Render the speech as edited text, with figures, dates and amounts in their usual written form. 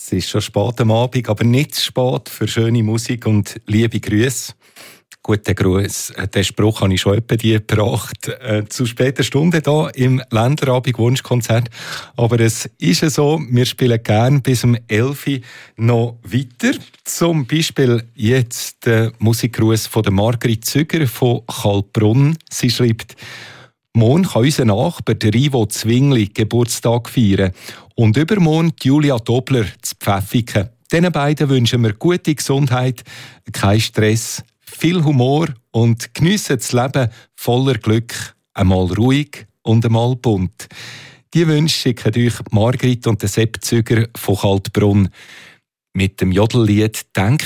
Es ist schon spät am Abend, aber nicht zu spät für schöne Musik und liebe Grüße. Guten Gruß. Den Spruch habe ich schon etwa gebracht. Zu später Stunde hier im Länderabend-Wunschkonzert. Aber es ist ja so, wir spielen gerne bis um 11 Uhr noch weiter. Zum Beispiel jetzt der Musikgruß von der Margrit Züger von Kaltbrunn. Sie schreibt: Morgen kann unser Nachbar, der Ivo Zwingli, Geburtstag feiern. Und übermorgen Julia Dobler zu Pfäffiken. Diesen beiden wünschen wir gute Gesundheit, kein Stress, viel Humor und geniessen das Leben voller Glück. Einmal ruhig und einmal bunt. Die Wünsche schicken euch Margrit und der Sepp Züger von Kaltbrunn. Mit dem Jodellied «Denk